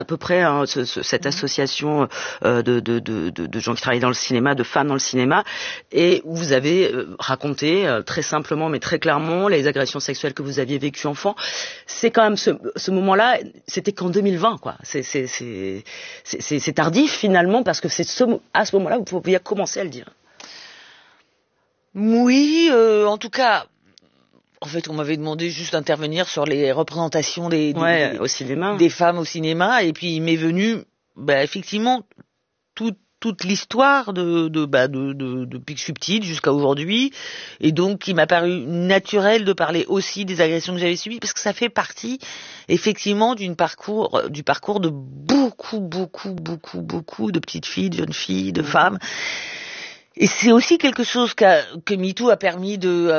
à peu près hein, cette association de gens qui travaillent dans le cinéma, de femmes dans le cinéma, et où vous avez raconté très simplement mais très clairement les agressions sexuelles que vous aviez vécues enfant. C'est quand même ce moment-là, c'était qu'en 2020 quoi. C'est tardif finalement parce que c'est à ce moment-là vous pouviez commencer à le dire. Oui, en tout cas. En fait, on m'avait demandé juste d'intervenir sur les représentations au cinéma. Des femmes au cinéma, et puis il m'est venu, effectivement, toute l'histoire de Pic Subtil jusqu'à aujourd'hui, et donc il m'a paru naturel de parler aussi des agressions que j'avais subies, parce que ça fait partie, effectivement, du parcours de beaucoup de petites filles, de jeunes filles, de femmes. Et c'est aussi quelque chose que MeToo a permis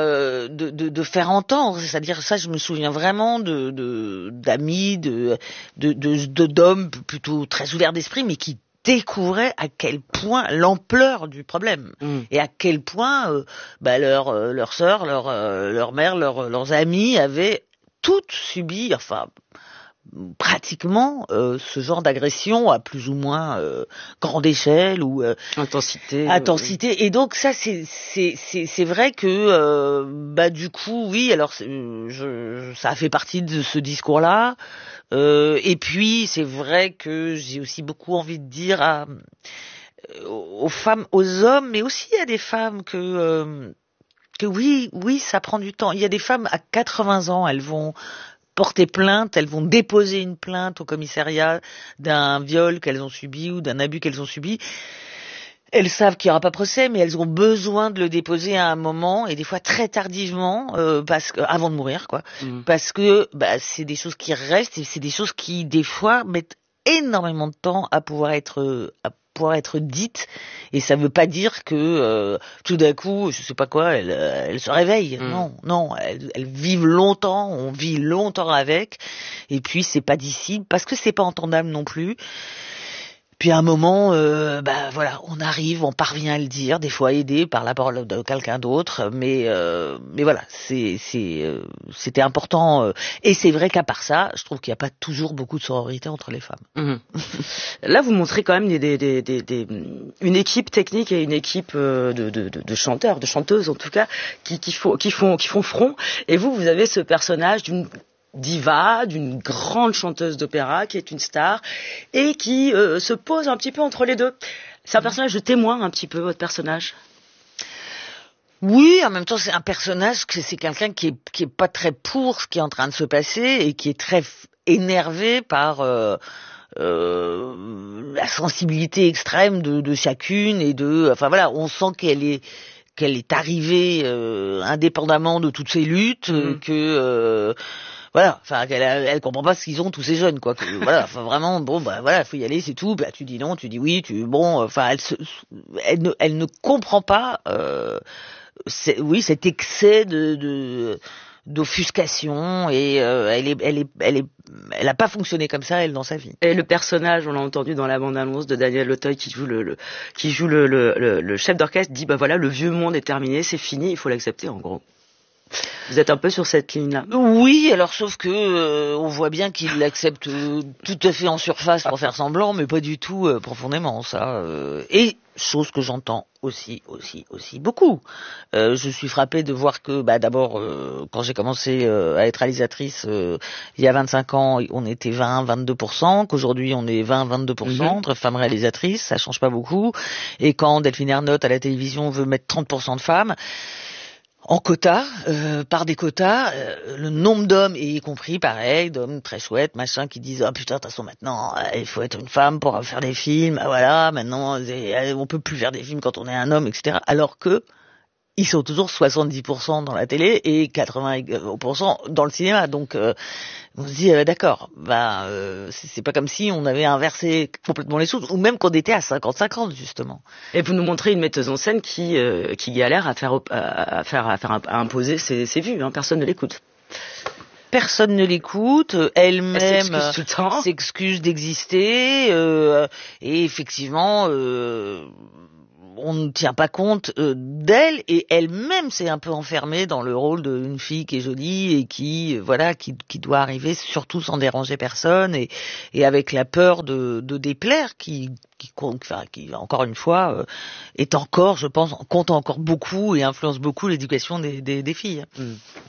de faire entendre, c'est-à-dire ça, je me souviens vraiment d'amis, d'hommes plutôt très ouverts d'esprit, mais qui découvraient à quel point l'ampleur du problème et à quel point leurs sœurs, leurs mères, leurs amis avaient toutes subi, enfin pratiquement ce genre d'agression à plus ou moins grande échelle ou intensité. Et donc ça c'est vrai que du coup oui, alors ça a fait partie de ce discours-là, et puis c'est vrai que j'ai aussi beaucoup envie de dire aux femmes, aux hommes, mais aussi à des femmes que oui, ça prend du temps. Il y a des femmes à 80 ans, elles vont porter plainte, elles vont déposer une plainte au commissariat d'un viol qu'elles ont subi ou d'un abus qu'elles ont subi. Elles savent qu'il n'y aura pas procès, mais elles ont besoin de le déposer à un moment, et des fois très tardivement, avant de mourir, quoi. Parce que c'est des choses qui restent, et c'est des choses qui des fois mettent énormément de temps à pouvoir être dites, et ça veut pas dire que tout d'un coup, je sais pas quoi, elles se réveillent. Non, elles vivent longtemps, on vit longtemps avec, et puis c'est pas d'ici, parce que c'est pas entendable non plus. Puis à un moment, on arrive, on parvient à le dire, des fois aidé par la parole de quelqu'un d'autre, mais voilà, c'était important. Et c'est vrai qu'à part ça, je trouve qu'il n'y a pas toujours beaucoup de sororité entre les femmes. Là, vous montrez quand même une équipe technique et une équipe de chanteurs, de chanteuses en tout cas, qui font front. Et vous avez ce personnage d'une diva, d'une grande chanteuse d'opéra qui est une star et qui se pose un petit peu entre les deux. C'est un personnage de témoin un petit peu, votre personnage. Oui, en même temps c'est un personnage, c'est quelqu'un qui est pas très pour ce qui est en train de se passer et qui est très énervé par la sensibilité extrême de chacune, et on sent qu'elle est arrivée indépendamment de toutes ces luttes, que elle comprend pas ce qu'ils ont tous ces jeunes, quoi. Vraiment, faut y aller, c'est tout. Tu dis non, tu dis oui, elle ne comprend pas, cet excès d'offuscation, et elle a pas fonctionné comme ça, elle, dans sa vie. Et le personnage, on l'a entendu dans la bande-annonce de Daniel Auteuil qui joue le chef d'orchestre, dit le vieux monde est terminé, c'est fini, il faut l'accepter en gros. Vous êtes un peu sur cette ligne-là. Oui, alors sauf que on voit bien qu'il l'accepte tout à fait en surface pour faire semblant, mais pas du tout profondément, ça. Et chose que j'entends aussi beaucoup. Je suis frappée de voir que d'abord quand j'ai commencé à être réalisatrice il y a 25 ans, on était 20-22%, qu'aujourd'hui on est 20-22% entre femmes réalisatrices, ça change pas beaucoup. Et quand Delphine Ernotte à la télévision veut mettre 30% de femmes en quota, par des quotas, le nombre d'hommes, et y compris pareil, d'hommes très chouettes, qui disent putain, de toute façon maintenant il faut être une femme pour faire des films, maintenant on peut plus faire des films quand on est un homme, etc. Alors que ils sont toujours 70% dans la télé et 80% dans le cinéma. Donc on se dit d'accord, c'est pas comme si on avait inversé complètement les choses, ou même qu'on était à 50-50 justement. Et vous nous montrez une metteuse en scène qui galère à imposer ses vues, personne ne l'écoute. Personne ne l'écoute, elle-même s'excuse d'exister, et effectivement on ne tient pas compte d'elle, et elle-même s'est un peu enfermée dans le rôle d'une fille qui est jolie et qui qui doit arriver surtout sans déranger personne, et avec la peur de déplaire, qui encore une fois est encore, je pense, compte encore beaucoup et influence beaucoup l'éducation des filles.